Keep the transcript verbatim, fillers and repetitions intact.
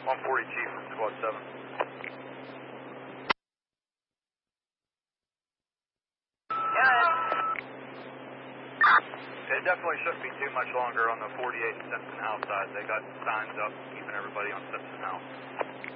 one forty Chief from Squad seven. It definitely shouldn't be too much longer on the forty-eight and Simpson House side. They got signs up keeping everybody on Simpson House.